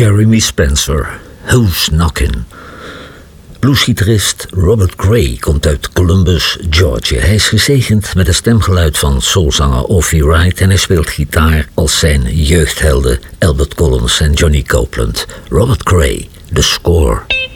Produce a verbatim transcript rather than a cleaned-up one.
Jeremy Spencer, Who's Knockin'? Bluesgitarist Robert Cray komt uit Columbus, Georgia. Hij is gezegend met het stemgeluid van soulzanger Offie Wright en hij speelt gitaar als zijn jeugdhelden Albert Collins en Johnny Copeland. Robert Cray, The Score.